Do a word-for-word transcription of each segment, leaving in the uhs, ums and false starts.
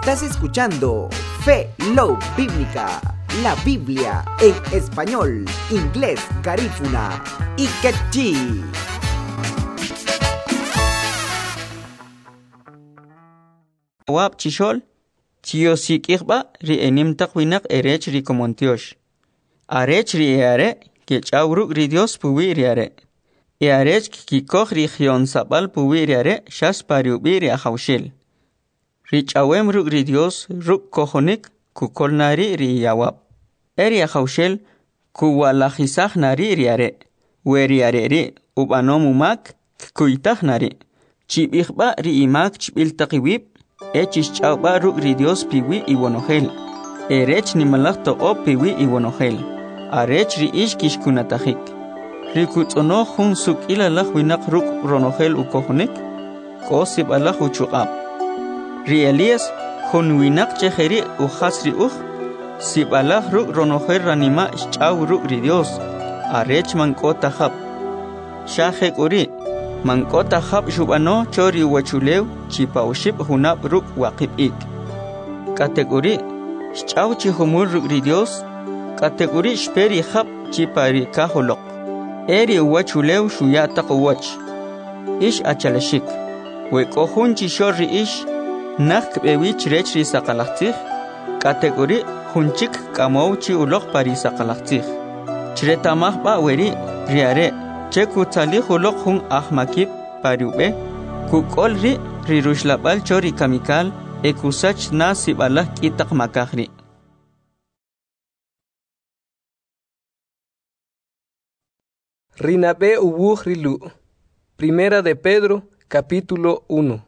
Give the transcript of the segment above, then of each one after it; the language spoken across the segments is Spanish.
Estás escuchando Fe Love Bíblica, la Biblia en español, inglés, garífuna y quechí. Wab chishol, chiyo sikirba ri enim takwinaq erech ri komontiosh. Arech ri eare, que chawruk ri Dios puwi ri are. Earech ki koch ri gion sabal puwi ri are, shas pariubi ri ahawshil. Ri chawem ruk ri Dios, ruk kohonik, kukol nari ri yawab. Eri ahawshil, kuwalajisaj nari ri are. Weri are ri, ubanom umak, kuitaj nari. Chibirba ri imak chibil takiwib, Echis chawba ruk ri Dios piwi i wonogel. Erech ni malak to'o piwi i wonogel. Arech ri ish kishkunatajik. Ri kutsono jun suk ilalaj winak ruk ronogel ukohonik. Kosib alaj uchuqab. Ri Elías jun winak chejeri ujas ri uj. Sib alaj ruk ronogel ranima chaw ruk ri Dios. Arech mankota jab. Shajek uri. Mankota hab shubano chori wachulew chipauship hunab ruk waqibik. Kategori chaw chi humur ruk ri Dios. Kategori shperi hab chipari kaholok. Eri wachulew shuyata qwach. Ish achalashik. We kohun chi shori ish nak bewich rech ri saqalaqtij. Kategori hunchik kamow chi ulok pari saqalaqtij. Chretamah ba weri riare. Cheku tali hulok hun ahmakib pariube, kukol ri rirushlabal chori kamikal, ekusach na sibalah kitak makahri. Rinabe ubuh rilu. Primera de Pedro, capítulo uno.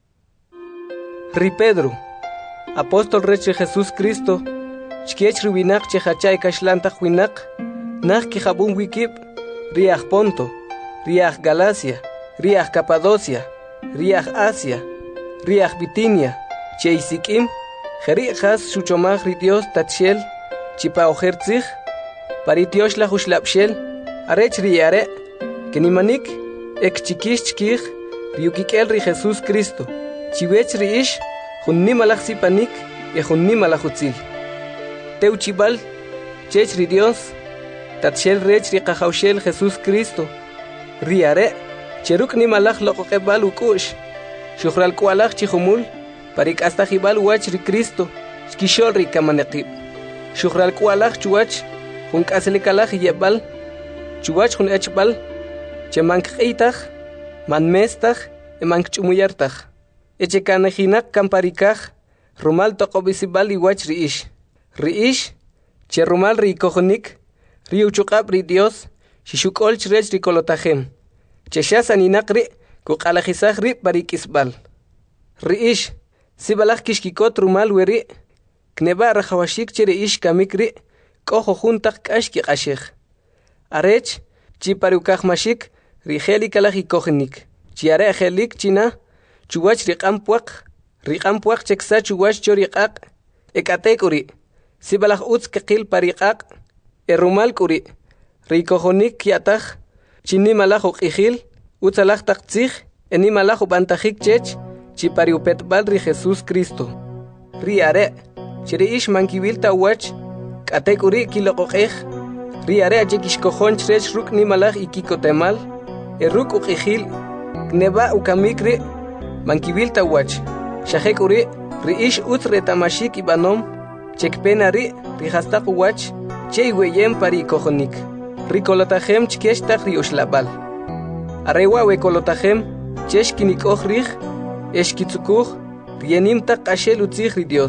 Ri Pedro, apóstol reche Jesús Cristo, chkiech rubinak chehachay kashlantach winak, nach kihabun wikib, Riach Ponto, Riach Galacia, Riach Capadocia, Riach Asia, Riach Bitinia, Cheisikim, Jerichas Shuchomach Ridios Tatshel, Chipa Ojertzich, Paritiosh la Hushlapshel, Arech Riare, Kenimanik, Ek Chikish Chikich, Riukikel Ri Jesús Cristo, Chiwech Riish, Junnimalach Sipanik, e Junnimalachuzil. Teuchibal, Chech Ridios, Tatshel rech ri qahawshel Jesús Cristo. Riare, cheruk ni malach loqoqebal ukush. Shukral kualach chihumul, parik hasta jibal wach ri Cristo. Skishol ri kamanekib. Shukral kualach chuach, hun kaselikalach yebal. Chuach hun echbal. Chemank eitach, man mestach, emank chumuyartach. Echekanajinak kamparikach, rumal toqobisibal i wach riish. Riish, cherumal ri kohonik. Riu chukab ri Dios, shishukol chrech ri kolotajem. Cheshas aninakri, kukalajisaj ri parikisbal. Riish, sibalaj kishkikot rumal weri, kneba rajawashik chere ish kamikri, kojo juntak kashki kashej. Arech, chipariukajmashik, ri helikalaj ikojenik. Chiare helik china, chuwach ri kampuak, ri kampuak cheksa chuwach choriqak, ekatekuri, sibalaj utz kekil parikak, Erumal kuri, rikojonik kiataj, chini malajo kijil, utzalaj taktzij, eni malajo bantajik chech, chipariupet balri Jesús Cristo. Riare, chiriish mankibil tawach, kate kuri kilokojej, riare achekishkojon chrech ruk ni malaj ikikotemal, eruk ukijil, kneba ukamikri, mankibil tawach, shaje kuri, riish utz retamashik ibanom, chekpenari, rihastak uwach, Chey weyem pari kojonik. Rikolotajem chkeshtach riushlabal. Arewa wekolotajem, cheshkinik ojrich, eshkitzukuj, rienimtak ashel utzich ri Dios.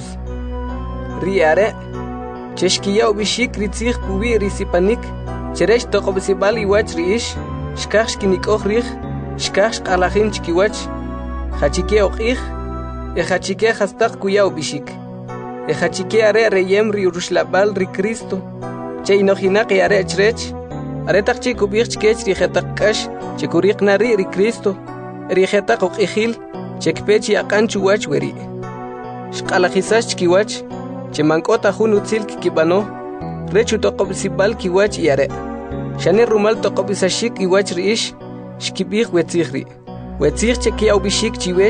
Riare, cheshkiya ubishik ritzich pubi risipanik, cheresh tokobisibal iwach riish, shkashkinik ojrich, shkash alajin chkiwach, hachike ojich, e hachike hastak kuya ubishik. E hachike are reyem riushlabal ri Cristo. Chay nojinak y are chrech, aretak chi kubich chkech rijetak kash, chekurik nari ri Cristo, rijetak okijil, chekpech yakan chuwach weri. Shkalajisash chkiwach, chemankota jun utzil kikibano, rechu tokobisibal kiwach y are. Shane rumal tokobisashik iwach riish, shkibich wetzihri. Wetzih chekia ubishik chiwe